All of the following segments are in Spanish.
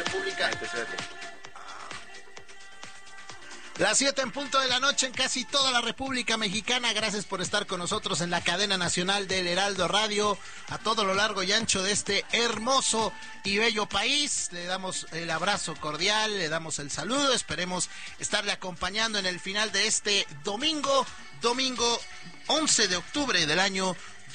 República. Las 7 en punto de la noche en casi toda la República Mexicana. Gracias por estar con nosotros en la cadena nacional del Heraldo Radio, a todo lo largo y ancho de este hermoso y bello país. Le damos el abrazo cordial, le damos el saludo. Esperemos estarle acompañando en el final de este domingo 11 de octubre del año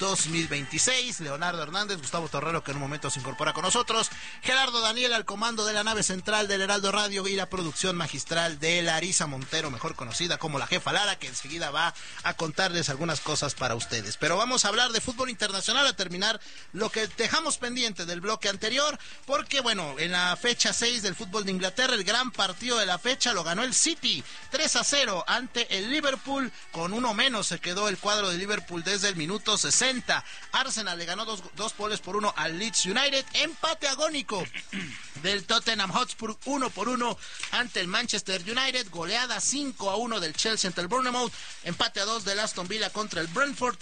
2026. Leonardo Hernández, Gustavo Torrero, que en un momento se incorpora con nosotros, Gerardo Daniel al comando de la nave central del Heraldo Radio y la producción magistral de Larisa Montero, mejor conocida como la Jefa Lara, que enseguida va a contarles algunas cosas para ustedes. Pero vamos a hablar de fútbol internacional, a terminar lo que dejamos pendiente del bloque anterior, porque bueno, en la fecha 6 del fútbol de Inglaterra, el gran partido de la fecha lo ganó el City 3-0 ante el Liverpool. Con uno menos se quedó el cuadro de Liverpool desde el minuto 60. Arsenal le ganó 2-1 al Leeds United. Empate agónico del Tottenham Hotspur 1-1 ante el Manchester United. Goleada 5-1 del Chelsea ante el Bournemouth. Empate a 2 del Aston Villa contra el Brentford.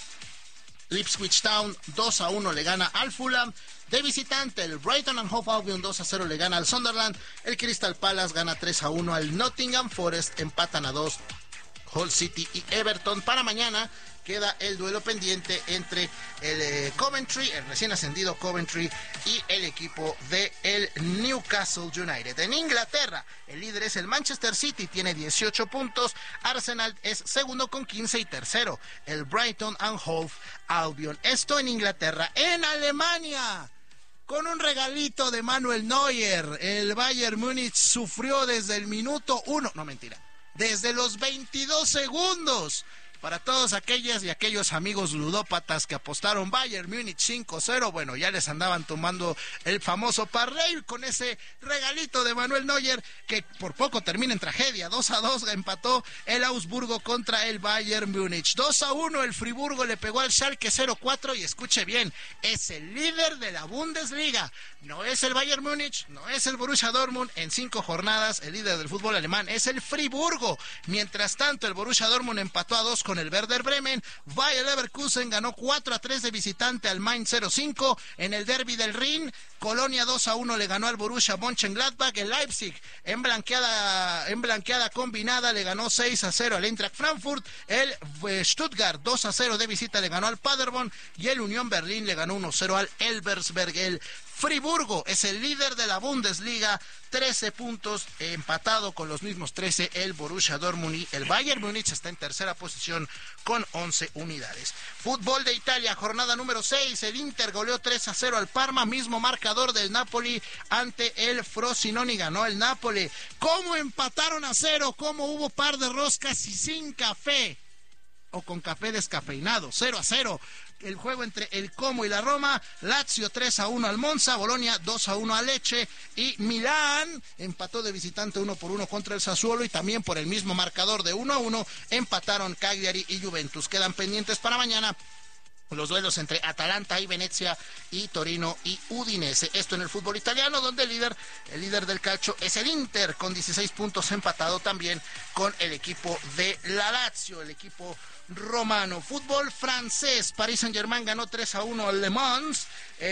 Ipswich Town 2-1 le gana al Fulham. De visitante, el Brighton and Hove Albion 2-0 le gana al Sunderland. El Crystal Palace gana 3-1 al Nottingham Forest. Empatan a 2 Hull City y Everton. Para mañana queda el duelo pendiente entre el Coventry, el recién ascendido Coventry, y el equipo de el Newcastle United. En Inglaterra, el líder es el Manchester City, tiene 18 puntos. Arsenal es segundo con 15 y tercero el Brighton and Hove Albion. Esto en Inglaterra. En Alemania, con un regalito de Manuel Neuer, el Bayern Múnich sufrió desde el minuto 1, no mentira, desde los 22 segundos. Para todos aquellas y aquellos amigos ludópatas que apostaron Bayern Múnich 5-0, bueno, ya les andaban tomando el famoso parlay con ese regalito de Manuel Neuer, que por poco termina en tragedia. 2-2 empató el Augsburgo contra el Bayern Múnich. 2-1 el Friburgo le pegó al Schalke 0-4 y escuche bien, es el líder de la Bundesliga. No es el Bayern Múnich, no es el Borussia Dortmund. En 5 jornadas el líder del fútbol alemán es el Friburgo. Mientras tanto, el Borussia Dortmund empató a 2 con el Werder Bremen. Bayer Leverkusen ganó 4-3 de visitante al Mainz 05. En el derbi del Rin, Colonia 2-1 le ganó al Borussia Mönchengladbach. El Leipzig en blanqueada combinada le ganó 6-0 al Eintracht Frankfurt. El Stuttgart 2-0 de visita le ganó al Paderborn, y el Unión Berlín le ganó 1-0 al Elversberg. El Friburgo es el líder de la Bundesliga, 13 puntos, empatado con los mismos 13 el Borussia Dortmund, y el Bayern Múnich está en tercera posición con 11 unidades. Fútbol de Italia, jornada número 6, el Inter goleó 3-0 al Parma, mismo marcador del Napoli ante el Frosinone, ganó el Napoli. ¿Cómo empataron a 0? ¿Cómo hubo par de roscas y sin café? O con café descafeinado, 0-0. El juego entre el Como y la Roma. Lazio 3-1 al Monza, Bolonia 2-1 al Lecce, y Milán empató de visitante 1-1 contra el Sassuolo, y también por el mismo marcador de 1-1 empataron Cagliari y Juventus. Quedan pendientes para mañana los duelos entre Atalanta y Venecia, y Torino y Udinese. Esto en el fútbol italiano, donde el líder del calcio es el Inter con 16 puntos, empatado también con el equipo de la Lazio, el equipo romano. Fútbol francés, Paris Saint-Germain ganó 3-1 al Le Mans,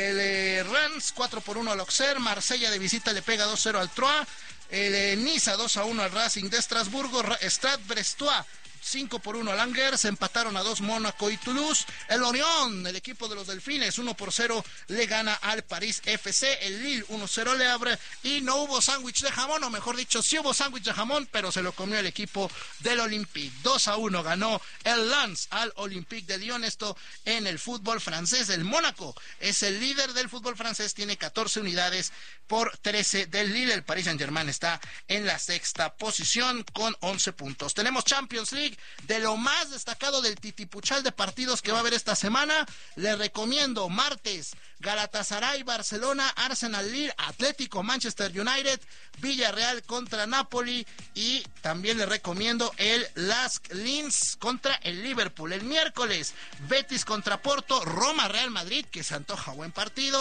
el Reims 4-1 al Auxerre, Marsella de visita le pega 2-0 al Troyes, el Niza 2-1 al Racing de Estrasburgo, Stade Brestois 5-1 al Angers, empataron a 2 Mónaco y Toulouse. El Lorient, el equipo de los Delfines, 1-0 le gana al París FC. El Lille 1-0 le abre, y no hubo sándwich de jamón, o mejor dicho, sí hubo sándwich de jamón, pero se lo comió el equipo del Olympique. 2-1 ganó el Lens al Olympique de Lyon. Esto en el fútbol francés. El Mónaco es el líder del fútbol francés, tiene 14 unidades por 13 del Lille. El Paris Saint-Germain está en la sexta posición con 11 puntos. Tenemos Champions League. De lo más destacado del titipuchal de partidos que va a haber esta semana, les recomiendo martes: Galatasaray, Barcelona, Arsenal, Lille, Atlético, Manchester United, Villarreal contra Napoli, y también les recomiendo el Lask Linz contra el Liverpool. El miércoles, Betis contra Porto, Roma, Real Madrid, que se antoja buen partido.